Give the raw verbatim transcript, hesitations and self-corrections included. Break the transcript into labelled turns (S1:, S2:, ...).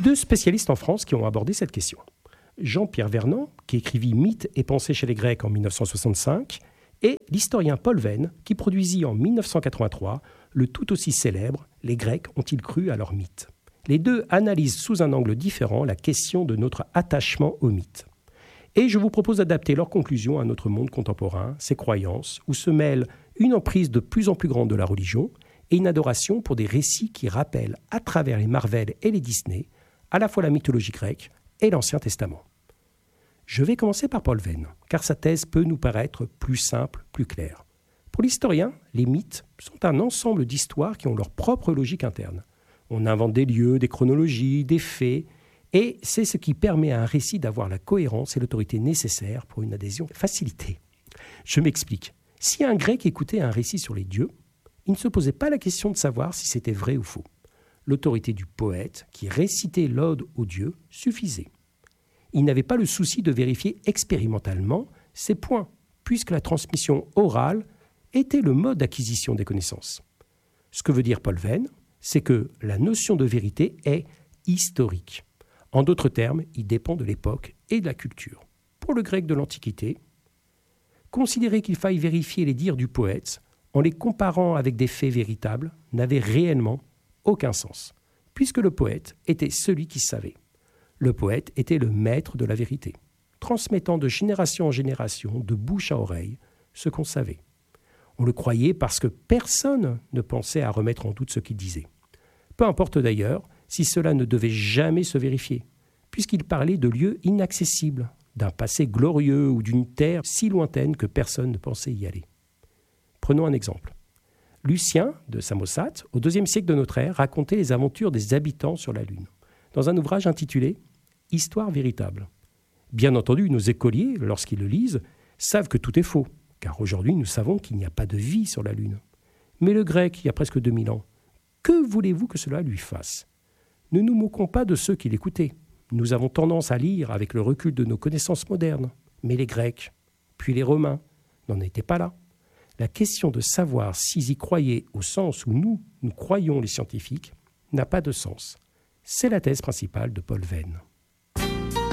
S1: deux spécialistes en France qui ont abordé cette question. Jean-Pierre Vernant, qui écrivit Mythes et pensées chez les Grecs en mille neuf cent soixante-cinq, et l'historien Paul Venn, qui produisit en mille neuf cent quatre-vingt-trois le tout aussi célèbre « Les Grecs ont-ils cru à leurs mythes ?» Les deux analysent sous un angle différent la question de notre attachement aux mythes. Et je vous propose d'adapter leurs conclusions à notre monde contemporain, ses croyances, où se mêlent une emprise de plus en plus grande de la religion et une adoration pour des récits qui rappellent, à travers les Marvel et les Disney, à la fois la mythologie grecque et l'Ancien Testament. Je vais commencer par Paul Venn, car sa thèse peut nous paraître plus simple, plus claire. Pour l'historien, les mythes sont un ensemble d'histoires qui ont leur propre logique interne. On invente des lieux, des chronologies, des faits, et c'est ce qui permet à un récit d'avoir la cohérence et l'autorité nécessaires pour une adhésion facilitée. Je m'explique. Si un Grec écoutait un récit sur les dieux, il ne se posait pas la question de savoir si c'était vrai ou faux. L'autorité du poète, qui récitait l'ode aux dieux, suffisait. Il n'avait pas le souci de vérifier expérimentalement ces points, puisque la transmission orale était le mode d'acquisition des connaissances. Ce que veut dire Paul Venn, c'est que la notion de vérité est historique. En d'autres termes, il dépend de l'époque et de la culture. Pour le grec de l'Antiquité, considérer qu'il faille vérifier les dires du poète en les comparant avec des faits véritables n'avait réellement aucun sens, puisque le poète était celui qui savait. Le poète était le maître de la vérité, transmettant de génération en génération, de bouche à oreille, ce qu'on savait. On le croyait parce que personne ne pensait à remettre en doute ce qu'il disait. Peu importe d'ailleurs si cela ne devait jamais se vérifier, puisqu'il parlait de lieux inaccessibles, d'un passé glorieux ou d'une terre si lointaine que personne ne pensait y aller. Prenons un exemple. Lucien de Samosate, au deuxième siècle de notre ère, racontait les aventures des habitants sur la Lune, dans un ouvrage intitulé « Histoire véritable ». Bien entendu, nos écoliers, lorsqu'ils le lisent, savent que tout est faux, car aujourd'hui nous savons qu'il n'y a pas de vie sur la Lune. Mais le grec, il y a presque deux mille ans, que voulez-vous que cela lui fasse ? Ne nous moquons pas de ceux qui l'écoutaient. Nous avons tendance à lire avec le recul de nos connaissances modernes. Mais les Grecs, puis les Romains, n'en étaient pas là. La question de savoir s'ils y croyaient au sens où nous, nous croyons les scientifiques, n'a pas de sens. C'est la thèse principale de Paul Venn.